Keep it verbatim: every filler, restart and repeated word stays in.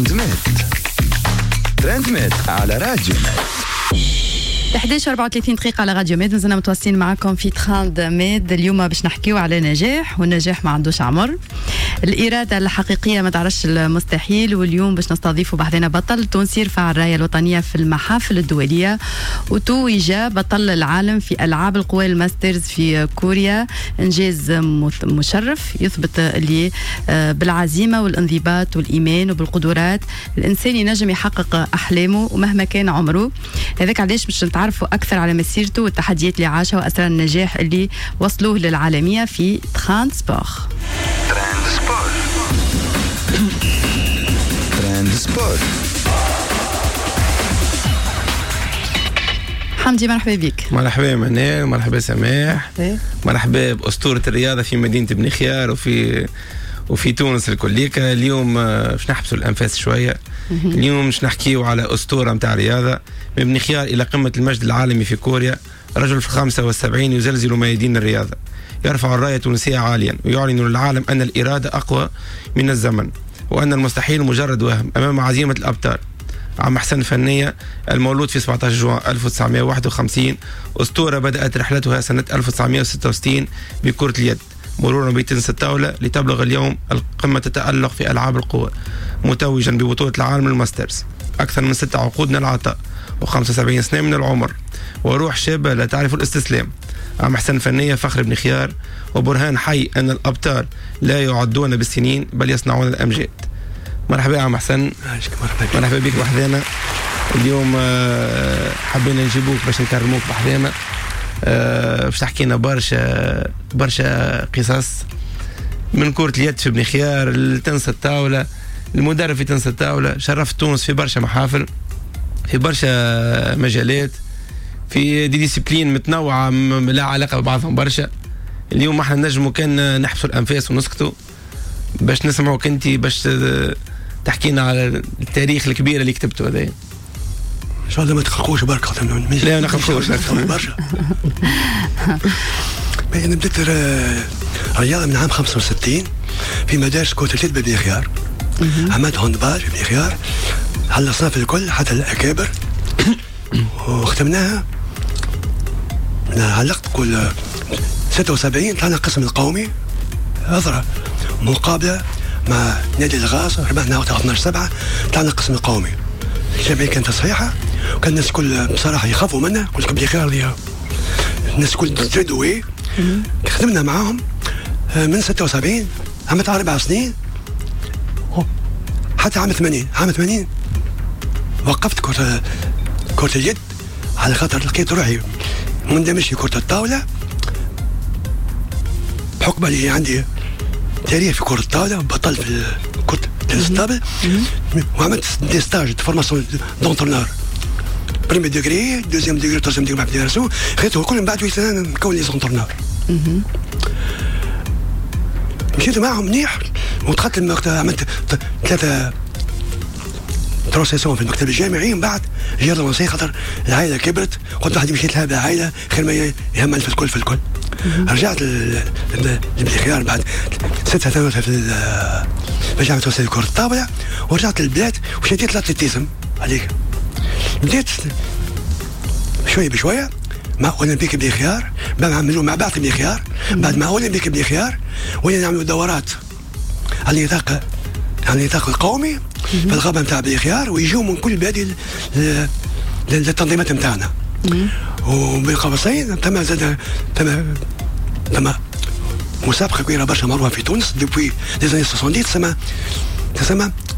ترندمت ترندمت على راديو إحدى عشر وأربعة وثلاثين دقيقة على راديو ميد. مازلنا متواصلين معكم في ترند ميد. اليوم باش نحكيو على نجاح، والنجاح ما عندوش عمر. الإرادة الحقيقية ما تعرفش المستحيل، واليوم باش نستضيفوا بعضنا بطل تونسي يرفع الراية الوطنية في المحافل الدولية، وتوج بطل العالم في ألعاب القوى الماسترز في كوريا. إنجاز مشرف يثبت اللي بالعزيمة والانضباط والإيمان وبالقدرات الإنسان ينجم يحقق أحلامه ومهما كان عمره. هذاك علاش باش نتعرفوا أكثر على مسيرته والتحديات اللي عاشها وأسرار النجاح اللي وصلوه للعالمية في ترند سبور. ترند سبور ترند سبور. حمدي مرحبا بك. مرحبا منال، مرحبا سماح، مرحبا بأسطورة الرياضة في مدينة بن خيار وفي وفي تونس الكليكة. اليوم باش نحبسوا الأنفاس شوية. اليوم باش نحكيو على أسطورة متاع الرياضة من بن خيار إلى قمة المجد العالمي في كوريا. رجل في الخامسة والسبعين يزلزل ميادين الرياضة، يرفع الراية التونسية عاليا ويعلن للعالم أن الإرادة أقوى من الزمن، وأن المستحيل مجرد وهم أمام عزيمة الأبطال. عم حسن فنية المولود في سبعة عشر جوان ألف وتسعمائة وواحد وخمسين، أسطورة بدأت رحلتها سنة ألف وتسعمائة وستة وستين بكرة اليد، مرورا بتنس الطاولة لتبلغ اليوم القمة التألق في ألعاب القوى، متوجا ببطولة العالم الماسترز. أكثر من ستة عقود من العطاء وخمسة وسبعين سنة من العمر، وروح شابة لا تعرف الاستسلام. عم حسن فنية فخر بن خيار وبرهان حي أن الأبطال لا يعدون بالسنين بل يصنعون الأمجاد. مرحبا عم حسن. مرحبا, مرحبا بك بحذانا. اليوم حبينا نجيبوك باش نكرموك بحذانا، باش تحكينا برشا برشا قصص من كرة اليد في بن خيار، التنس الطاولة، المدرب في تنس الطاولة. شرفت تونس في برشا محافل في برشا مجالات في دي ديسيبلين متنوعة لا علاقة ببعضهم برشا. اليوم احنا نجموا كان نحبسوا الأنفاس ونسكتوا باش نسمعوا كنتي باش تحكينا على التاريخ الكبير اللي كتبته هذا. ان شاء الله ما تخلقوش بركة. لا ما نخلقوش برشا. انا بديت رياضة من عام خمسة وستين في مدارس كرة اليد ببن خيار. عملت هاندبال في بن خيار على الأصناف الكل حتى الأكابر، وختمناها. علقت كل ستة وسبعين طلعنا القسم القومي أضرع مقابلة مع نادي الغاز، ربحنا اثنا عشر سبعة، طلعنا القسم القومي. الجمعية كانت صحيحة وكان الناس كل بصراحة يخافوا منها. قلت لكم بن خيار ليها الناس كل تدوا ايه. خدمنا معاهم من ستة وسبعين، عملت أربع سنين حتى عام ثمانين. عام ثمانين وقفت كرة كرة اليد على خاطر لقيت روحي مندمج في كرة الطاولة، بحكم اللي عندي تاريخ في كرة الطاولة، بطلت في كرة تنس الطاولة، وعملت دي ستاج دي فورماسيون دونترونور، بريمي ديغري، دوزيام ديغري، تروزيام ديغري مع فيدراسيون، خذيته كل من بعد ويسنا نكون لي زونترونور. مشيت معهم منيح ودخلت المكتب، عملت ثلاثة تروسيسون في المكتب الجامعي. من بعد جي رونسي خاطر العائلة كبرت، قلت واحد مشيت لها بالعائلة خير ما يهمل في الكل في الكل. رجعت لبن خيار بعد ست سنوات في جامعة وسائل كرة الطاولة، ورجعت للبلاد وشديت الاتليتيزم عليك. بديت شوية بشوية مع أولمبيك بن خيار، بعملوا مع بعض بن خيار، بعد مع أولمبيك بن خيار وين نعملوا دورات على النطاق على النطاق القومي في الغابة نتاع بن خيار، ويجوا من كل بلاد للتنظيمات نتاعنا. وبين قوسين تم زاد تم تم مسابقة كبيرة برشا معروفة في تونس دوبوي لي زاني سبعين، تسمى تسمى